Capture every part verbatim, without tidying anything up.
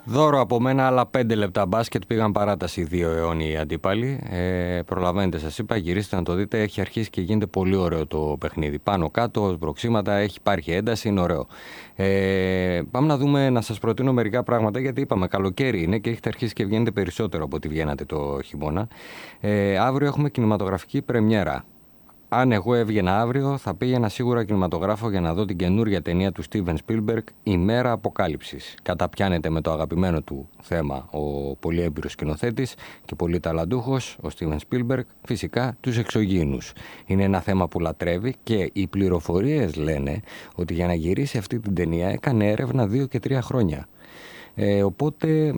Δώρο από μένα, άλλα πέντε λεπτά μπάσκετ. Πήγαν παράταση δύο αιώνιοι οι αντίπαλοι. Ε, προλαβαίνετε, σας είπα, γυρίστε να το δείτε. Έχει αρχίσει και γίνεται πολύ ωραίο το παιχνίδι. Πάνω κάτω, προξήματα, έχει υπάρχει ένταση, είναι ωραίο. Ε, πάμε να δούμε, να σας προτείνω μερικά πράγματα, γιατί είπαμε καλοκαίρι είναι και έχετε αρχίσει και βγαίνετε περισσότερο από ό,τι βγαίνατε το χειμώνα. Ε, αύριο έχουμε κινηματογραφική πρεμιέρα. Αν εγώ έβγαινα αύριο, θα πήγαινα σίγουρα κινηματογράφο για να δω την καινούρια ταινία του Steven Spielberg, «Η Μέρα Αποκάλυψης». Καταπιάνεται με το αγαπημένο του θέμα ο πολύ έμπειρος σκηνοθέτης και πολύ ταλαντούχος, ο Steven Spielberg, φυσικά τους εξωγήινους. Είναι ένα θέμα που λατρεύει και οι πληροφορίες λένε ότι για να γυρίσει αυτή την ταινία έκανε έρευνα δύο και τρία χρόνια. Ε, οπότε...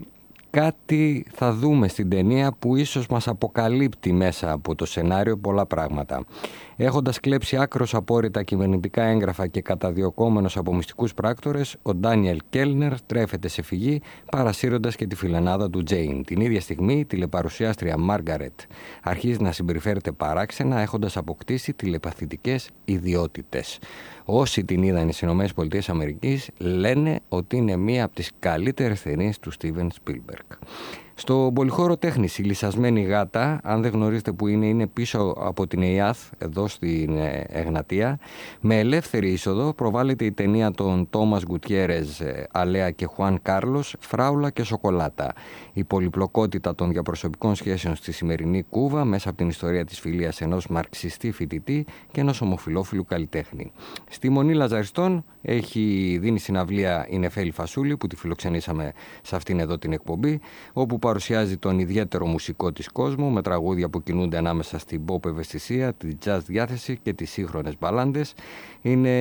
Κάτι θα δούμε στην ταινία που ίσως μας αποκαλύπτει μέσα από το σενάριο πολλά πράγματα. Έχοντας κλέψει άκρως απόρριτα κυβερνητικά έγγραφα και καταδιωκόμενος από μυστικούς πράκτορες, ο Ντάνιελ Κέλνερ τρέφεται σε φυγή, παρασύροντας και τη φιλενάδα του Τζέιν. Την ίδια στιγμή η τηλεπαρουσιάστρια Μάργαρετ αρχίζει να συμπεριφέρεται παράξενα, έχοντας αποκτήσει τηλεπαθητικές ιδιότητες. Όσοι την είδαν στις ΗΠΑ λένε ότι είναι μία από τις καλύτερες ταινίες του Steven Spielberg. Στο πολυχώρο τέχνης, η Λυσασμένη Γάτα, αν δεν γνωρίζετε που είναι, είναι πίσω από την ΕΙΑΘ, εδώ στην Εγνατία. Με ελεύθερη είσοδο προβάλλεται η ταινία των Τόμας Γκουτιέρες, Αλέα και Χουάν Κάρλος, «Φράουλα και Σοκολάτα». Η πολυπλοκότητα των διαπροσωπικών σχέσεων στη σημερινή Κούβα μέσα από την ιστορία της φιλίας ενός μαρξιστή φοιτητή και ενός ομοφυλόφιλου καλλιτέχνη. Στη Μονή Λαζαριστών έχει δίνει συναυλία η Νεφέλη Φασούλη, που τη φιλοξενήσαμε σε αυτήν εδώ την εκπομπή, όπου παρουσιάζει τον ιδιαίτερο μουσικό της κόσμο με τραγούδια που κινούνται ανάμεσα στην pop ευαισθησία, τη jazz διάθεση και τις σύγχρονες μπαλάντες. Είναι,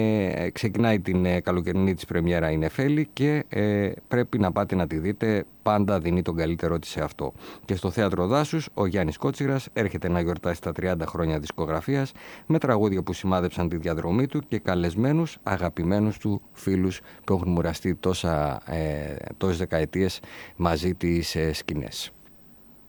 ξεκινάει την καλοκαιρινή της πρεμιέρα η Νεφέλη και ε, πρέπει να πάτε να τη δείτε. Πάντα δίνει τον καλύτερό της σε αυτό. Και στο Θέατρο Δάσους ο Γιάννης Κότσιρας έρχεται να γιορτάσει τα τριάντα χρόνια δισκογραφίας με τραγούδια που σημάδεψαν τη διαδρομή του και καλεσμένους αγαπημένους του φίλους που έχουν μοιραστεί τόσα, ε, τόσες δεκαετίες μαζί τις ε, σκηνές.